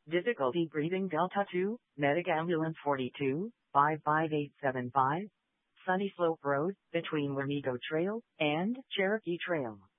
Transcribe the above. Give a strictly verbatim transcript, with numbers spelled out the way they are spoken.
Difficulty breathing Delta two, Medic Ambulance forty-two, five five eight seven five, Sunny Slope Road, between Wamego Trail and Cherokee Trail.